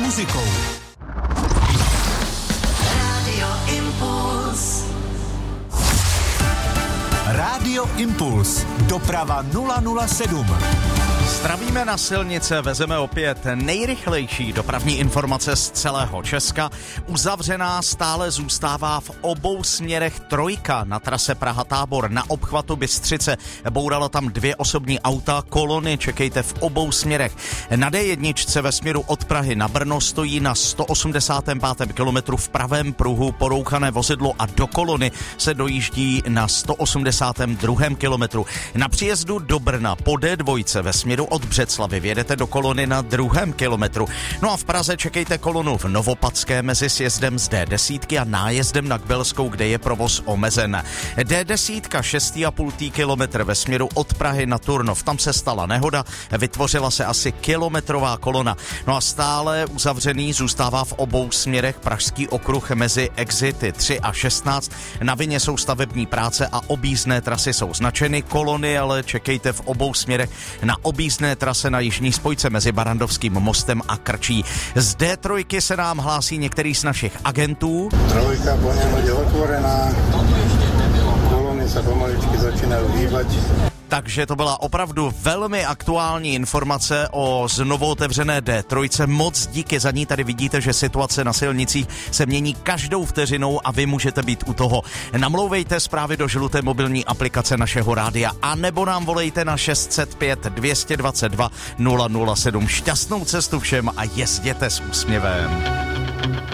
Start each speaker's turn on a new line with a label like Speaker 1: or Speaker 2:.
Speaker 1: muzikou. Rádio Impuls. Doprava 007.
Speaker 2: Zdravíme na silnice, vezeme opět nejrychlejší dopravní informace z celého Česka. Uzavřená stále zůstává v obou směrech trojka na trase Praha-Tábor na obchvatu Bystřice. Bourala tam 2 osobní auta, kolony čekejte v obou směrech. Na D1 ve směru od Prahy na Brno stojí na 185. kilometru v pravém pruhu porouchané vozidlo a do kolony se dojíždí na 182. kilometru. Na příjezdu do Brna po D2 ve směru od Břeclavy vjedete do kolony na 2. kilometru. No a v Praze čekejte kolonu v Novopadské mezi sjezdem z D10 a nájezdem na Kbelskou, kde je provoz omezen. D10 6,5 kilometr ve směru od Prahy na Turnov. Tam se stala nehoda, vytvořila se asi kilometrová kolona. No a stále uzavřený zůstává v obou směrech Pražský okruh mezi exity 3 a 16. Na vině jsou stavební práce a objízdné trasy jsou značeny. Kolony ale čekejte v obou směrech na objízdné trase na jižní spojce mezi Barandovským mostem a Krčí. Z D3 se nám hlásí některý z našich agentů.
Speaker 3: Trojka poněkud je otvorená, kolony se pomaličky začínají hýbat.
Speaker 2: Takže to byla opravdu velmi aktuální informace o znovu otevřené D3. Moc díky za ní. Tady vidíte, že situace na silnicích se mění každou vteřinou a vy můžete být u toho. Namlouvejte zprávy do žluté mobilní aplikace našeho rádia a nebo nám volejte na 605 222 007. Šťastnou cestu všem a jezděte s úsměvem.